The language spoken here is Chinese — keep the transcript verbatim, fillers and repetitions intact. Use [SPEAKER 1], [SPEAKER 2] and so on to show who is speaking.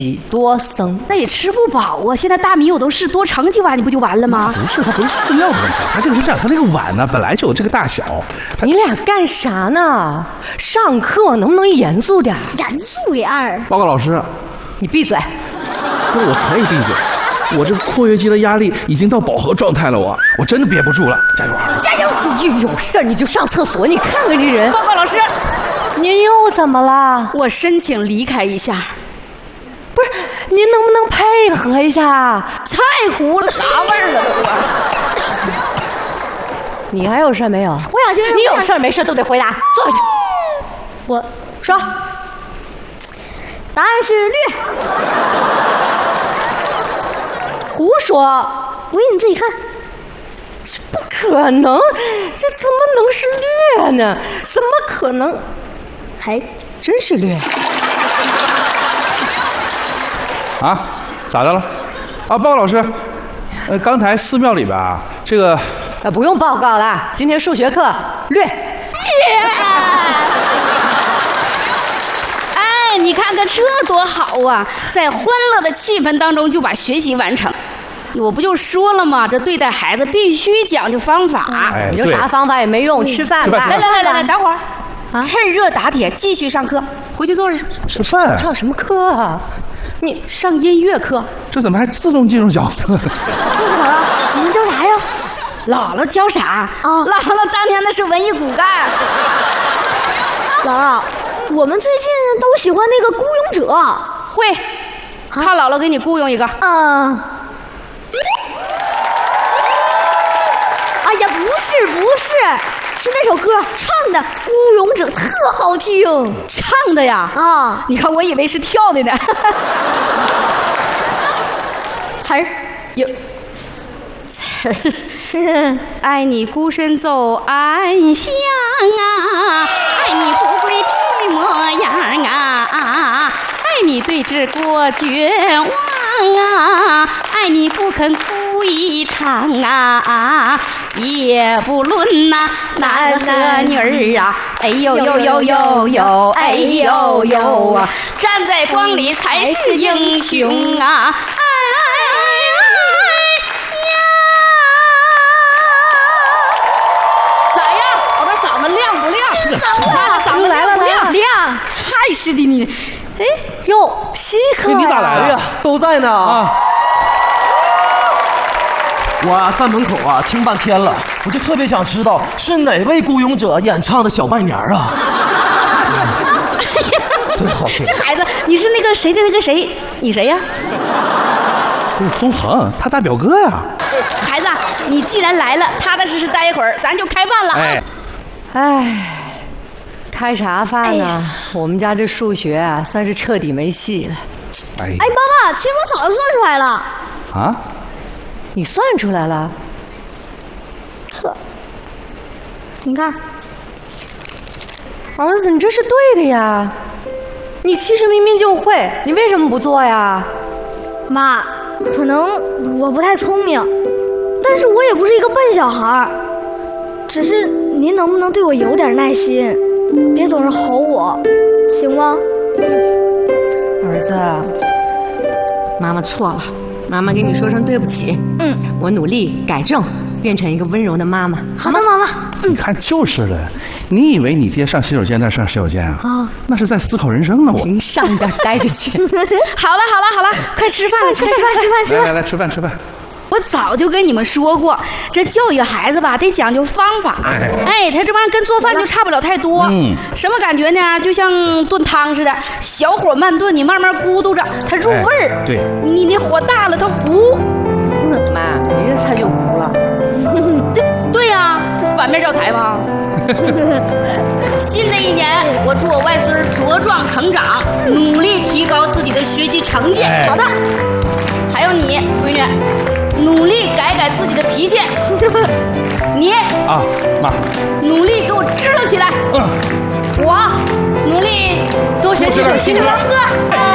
[SPEAKER 1] 多僧，
[SPEAKER 2] 那也吃不饱啊！现在大米有都是，多盛几碗你不就完了吗？
[SPEAKER 3] 不是，它不是寺庙的问题，它这个是这样，它那个碗呢本来就有这个大小。
[SPEAKER 1] 你俩干啥呢？上课能不能严肃点？
[SPEAKER 2] 严肃点儿！
[SPEAKER 3] 报告老师，
[SPEAKER 1] 你闭嘴！
[SPEAKER 3] 那我可以闭嘴，我这括约肌的压力已经到饱和状态了，我我真的憋不住了，加油啊！
[SPEAKER 1] 加油！你有事儿你就上厕所，你看看这人。
[SPEAKER 2] 报告老师，
[SPEAKER 1] 您又怎么了？
[SPEAKER 2] 我申请离开一下。
[SPEAKER 1] 不是，您能不能配合一下？
[SPEAKER 2] 菜糊了，啥味儿了都啊！
[SPEAKER 1] 你还有事没有？
[SPEAKER 2] 我想听。
[SPEAKER 1] 你有事没事都得回答。坐下去。
[SPEAKER 2] 我
[SPEAKER 1] 说，
[SPEAKER 2] 答案是绿。
[SPEAKER 1] 胡说！
[SPEAKER 2] 我给你自己看。
[SPEAKER 1] 不可能，这怎么能是略呢？怎么可能？还真是略。
[SPEAKER 3] 啊，咋的了？啊，报告老师，呃，刚才寺庙里边啊，这个
[SPEAKER 1] 啊，不用报告了，今天数学课略。
[SPEAKER 2] 耶！哎，你看看这多好啊，在欢乐的气氛当中就把学习完成。我不就说了吗？这对待孩子必须讲究方法。
[SPEAKER 3] 哎，
[SPEAKER 1] 你就啥方法也没用，吃饭吧。
[SPEAKER 2] 来来来来来，等会儿，趁热打铁，继续上课。回去坐着。
[SPEAKER 3] 吃饭？
[SPEAKER 1] 上什么课啊？
[SPEAKER 2] 你上音乐课，
[SPEAKER 3] 这怎么还自动进入角色呢？
[SPEAKER 2] 这怎么了？你们教啥呀？姥姥教啥啊？姥姥当年那是文艺骨干。
[SPEAKER 4] 姥姥，我们最近都喜欢那个孤勇者，
[SPEAKER 2] 会，看姥姥给你雇佣一个。
[SPEAKER 4] 嗯。哎呀，不是不是，是那首歌唱的《孤勇者》特好听，
[SPEAKER 2] 唱的呀
[SPEAKER 4] 啊！
[SPEAKER 2] 你看，我以为是跳的呢。词儿有词儿是爱你孤身走暗巷啊，爱你不归的模样啊，爱你对峙过绝望啊，爱你不肯哭一场啊，也不论呐、啊、男和女儿啊，哎呦呦呦呦呦，哎呦呦啊，站在光里才是英雄啊！哎哎呀！咋样？我这嗓子亮不亮？
[SPEAKER 4] 嗓子
[SPEAKER 2] 嗓子来了，亮
[SPEAKER 4] 亮，
[SPEAKER 2] 还是的你。哎
[SPEAKER 1] 哟，稀客呀！
[SPEAKER 3] 你咋来了？
[SPEAKER 5] 都在呢
[SPEAKER 3] 啊！
[SPEAKER 5] 我啊在门口啊听半天了，我就特别想知道是哪位孤勇者演唱的小拜年啊！真好听！
[SPEAKER 2] 这孩子，你是那个谁的那个谁？你谁呀？
[SPEAKER 3] 这是宗恒，他大表哥呀。
[SPEAKER 2] 孩子，你既然来了，踏踏实实待一会儿，咱就开饭了。
[SPEAKER 3] 哎，
[SPEAKER 1] 哎，开啥饭呢？哎、我们家这数学啊，算是彻底没戏了。
[SPEAKER 4] 哎，哎，爸爸，其实我早就算出来了。
[SPEAKER 3] 啊？
[SPEAKER 1] 你算出来了？
[SPEAKER 4] 呵，你看，
[SPEAKER 1] 儿子，你这是对的呀。你其实明明就会，你为什么不做呀？
[SPEAKER 4] 妈，可能我不太聪明，但是我也不是一个笨小孩，只是您能不能对我有点耐心，别总是吼我，行吗？
[SPEAKER 1] 儿子，妈妈错了。妈妈跟你说声对不起，嗯，我努力改正，变成一个温柔的妈妈。
[SPEAKER 4] 好的，妈妈。
[SPEAKER 3] 你看就是了，你以为你爹上洗手间在上洗手间啊？啊，那是在思考人生呢。我
[SPEAKER 1] 您上边待着去。
[SPEAKER 2] 好了好了好了，快吃饭了，
[SPEAKER 4] 吃饭吃饭吃饭吃饭。
[SPEAKER 3] 来来来，吃饭吃饭。
[SPEAKER 2] 我早就跟你们说过，这教育孩子吧，得讲究方法。哎，哎他这玩意儿跟做饭就差不了太多。嗯，什么感觉呢？就像炖汤似的，小火慢炖，你慢慢咕嘟着，它入味儿。
[SPEAKER 3] 哎、对，
[SPEAKER 2] 你你火大了，它糊。
[SPEAKER 1] 妈，你这菜就糊了。
[SPEAKER 2] 对对呀、啊，这反面教材嘛。新的一年，我祝我外孙茁壮成长，努力提高自己的学习成绩。
[SPEAKER 3] 哎、
[SPEAKER 2] 好的。还有你，闺女。努力改改自己的脾气，你
[SPEAKER 3] 啊，妈，
[SPEAKER 2] 努力给我支棱起来。嗯，我努力多学几首新的歌。